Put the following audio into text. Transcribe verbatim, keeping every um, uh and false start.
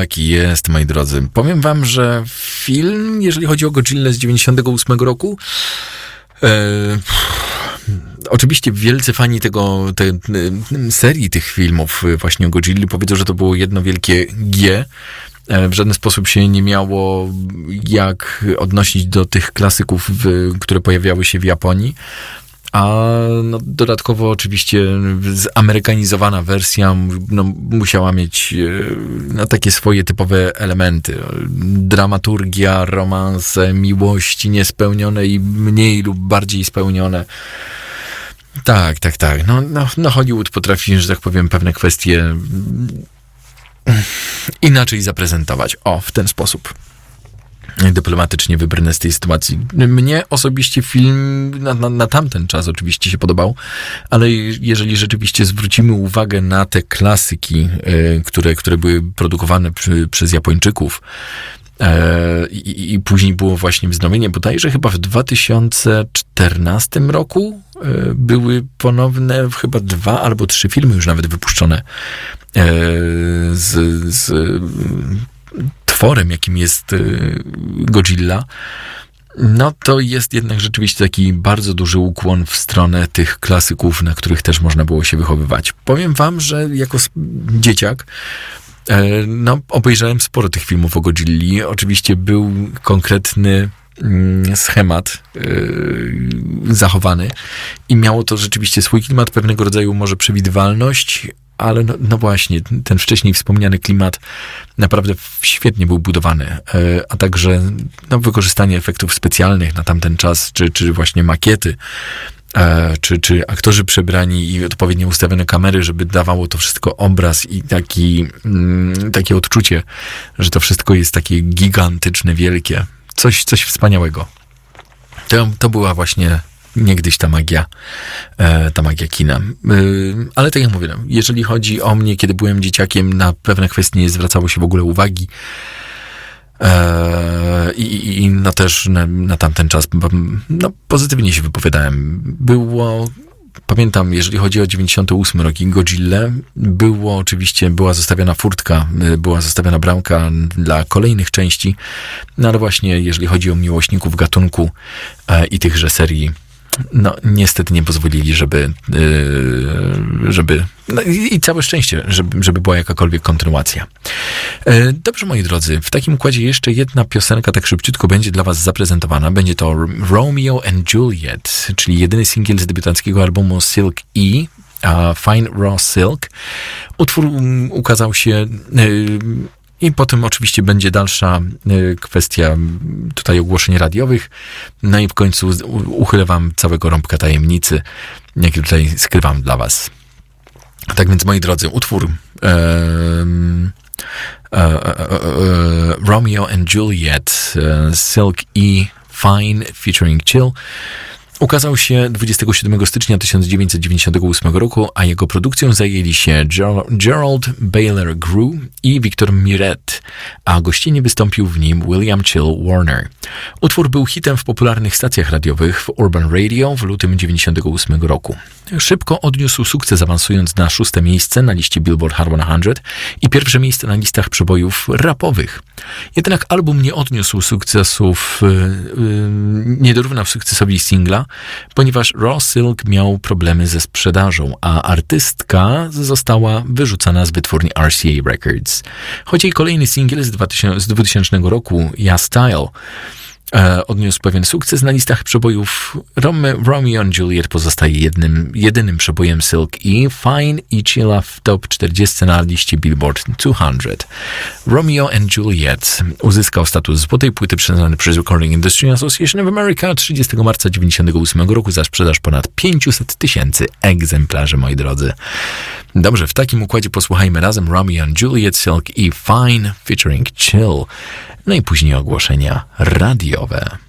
Tak jest, moi drodzy. Powiem wam, że film, jeżeli chodzi o Godzillę z dziewięćdziesiątego ósmego roku, e, oczywiście wielcy fani tego, te, serii tych filmów właśnie o Godzilli powiedzą, że to było jedno wielkie G. W żaden sposób się nie miało jak odnosić do tych klasyków, w, które pojawiały się w Japonii. A no, dodatkowo oczywiście zamerykanizowana wersja no, musiała mieć no, takie swoje typowe elementy. Dramaturgia, romanse, miłości niespełnione i mniej lub bardziej spełnione. Tak, tak, tak. No, no, no Hollywood potrafi, że tak powiem, pewne kwestie inaczej zaprezentować. O, w ten sposób. Dyplomatycznie wybrnę z tej sytuacji. Mnie osobiście film na, na, na tamten czas oczywiście się podobał, ale jeżeli rzeczywiście zwrócimy uwagę na te klasyki, y, które, które były produkowane przy, przez Japończyków, I, i później było właśnie wznowienie, bodajże chyba w dwa tysiące czternastym roku były ponowne chyba dwa albo trzy filmy już nawet wypuszczone z, z tworem, jakim jest Godzilla. No to jest jednak rzeczywiście taki bardzo duży ukłon w stronę tych klasyków, na których też można było się wychowywać. Powiem wam, że jako dzieciak no, obejrzałem sporo tych filmów o Godzilli. Oczywiście był konkretny schemat yy, zachowany i miało to rzeczywiście swój klimat, pewnego rodzaju może przewidywalność, ale no, no właśnie, ten wcześniej wspomniany klimat naprawdę świetnie był budowany, yy, a także no, wykorzystanie efektów specjalnych na tamten czas, czy, czy właśnie makiety, E, czy, czy aktorzy przebrani i odpowiednio ustawione kamery, żeby dawało to wszystko obraz i taki, mm, takie odczucie, że to wszystko jest takie gigantyczne, wielkie. Coś, coś wspaniałego. To, to była właśnie niegdyś ta magia, e, ta magia kina. E, ale tak jak mówię, jeżeli chodzi o mnie, kiedy byłem dzieciakiem, na pewne kwestie nie zwracało się w ogóle uwagi. I, i, i no też na, na tamten czas no, pozytywnie się wypowiadałem. Było, pamiętam, jeżeli chodzi o dziewięćdziesiąty ósmy rok i Godzillę, było oczywiście, była zostawiona furtka, była zostawiona bramka dla kolejnych części, no ale właśnie jeżeli chodzi o miłośników gatunku e, i tychże serii, no niestety nie pozwolili, żeby yy, żeby no i, i całe szczęście, żeby, żeby była jakakolwiek kontynuacja. Yy, dobrze, moi drodzy, w takim układzie jeszcze jedna piosenka tak szybciutko będzie dla was zaprezentowana. Będzie to Romeo and Juliet, czyli jedyny singiel z debiutanckiego albumu Silk E, uh, Fine Raw Silk. Utwór um, ukazał się yy, i potem oczywiście będzie dalsza y, kwestia tutaj ogłoszeń radiowych. No i w końcu uchylę wam całego rąbka tajemnicy, jaki tutaj skrywam dla was. Tak więc, moi drodzy, utwór e, e, e, e, Romeo and Juliet, e, Silk E, Fine featuring Chill ukazał się dwudziestego siódmego stycznia tysiąc dziewięćset dziewięćdziesiątego ósmego roku, a jego produkcją zajęli się Ger- Gerald Baylor Grew i Victor Miret, a gościnnie wystąpił w nim William Chill Warner. Utwór był hitem w popularnych stacjach radiowych w Urban Radio w lutym dziewięćdziesiątego ósmego roku. Szybko odniósł sukces, awansując na szóste miejsce na liście Billboard Hot sto i pierwsze miejsce na listach przebojów rapowych. Jednak album nie odniósł sukcesów, yy, yy, nie dorównał sukcesowi singla, ponieważ Raw Silk miał problemy ze sprzedażą, a artystka została wyrzucona z wytwórni R C A Records. Choć jej kolejny singiel z dwutysięcznego roku, Ja Style, E, odniósł pewien sukces na listach przebojów. Rom- Romeo and Juliet pozostaje jednym, jedynym przebojem Silk E, Fine i Chilla w top czterdzieści na liście Billboard dwieście. Romeo and Juliet uzyskał status złotej płyty przyznany przez Recording Industry Association of America trzydziestego marca dziewięćdziesiątego ósmego roku za sprzedaż ponad pięćset tysięcy egzemplarzy, moi drodzy. Dobrze, w takim układzie posłuchajmy razem Romeo and Juliet, Silk E, Fine featuring Chill. No i później ogłoszenia radiowe.